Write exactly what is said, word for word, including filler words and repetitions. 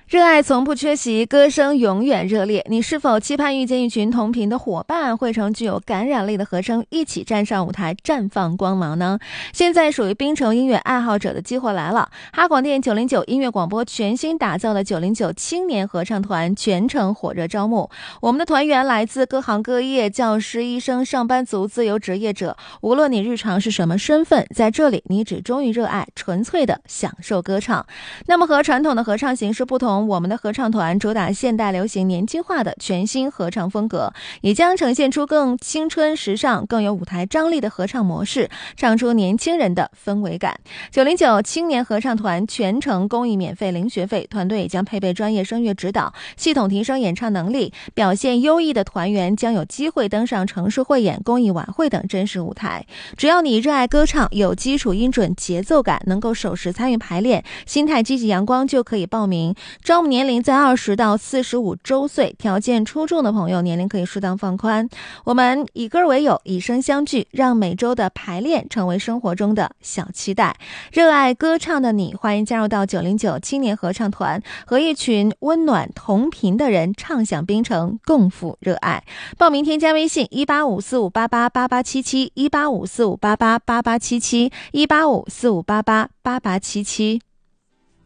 热爱从不缺席，歌声永远热烈。你是否期盼遇见一群同频的伙伴，汇成具有感染力的和声，一起站上舞台绽放光芒呢？现在属于槟城音乐爱好者的机会来了。哈广电九零九音乐广播全新打造的九零九青年合唱团全程火热招募。我们的团员来自各行各业，教师、医生、上班族、自由职业者，无论你日常是什么身份，在这里你只忠于热爱，纯粹的享受歌唱。那么和传统的合唱形式不同，我们的合唱团主打现代流行年轻化的全新合唱风格，也将呈现出更青春时尚、更有舞台张力的合唱模式，唱出年轻人的氛围感。九零九青年合唱团全程公益免费零学费，团队将配备专业声乐指导，系统提升演唱能力，表现优异的团员将有机会登上城市汇演、公益晚会等真实舞台。只要你热爱歌唱，有基础音准、节奏感，能够守时参与排练，心态积极阳光，就可以报名。招募年龄在二十到四十五周岁，条件出众的朋友年龄可以适当放宽。我们以歌为友，以声相聚，让每周的排练成为生活中的小期待。热爱歌唱的你，欢迎加入到九零九青年合唱团，和一群温暖同频的人唱响槟城，共赴热爱。报名添加微信一八五四五八八八八七七一八五四五八八八八七七一八五四五八八八八七七。